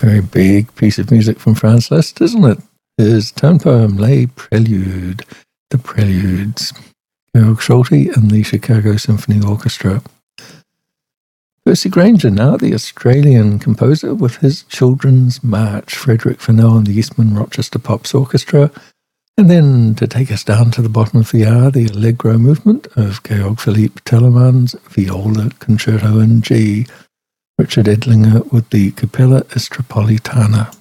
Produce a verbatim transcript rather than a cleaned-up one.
Very big piece of music from Franz Liszt, isn't it? His tone poem, Les Préludes, the Preludes, Georg Solti and the Chicago Symphony Orchestra. Percy Grainger now, the Australian composer, with his Children's March, Frederick Fennell and the Eastman Rochester Pops Orchestra. And then, to take us down to the bottom of the hour, the Allegro movement of Georg Philipp Telemann's Viola Concerto in G, Richard Edlinger with the Capella Istropolitana.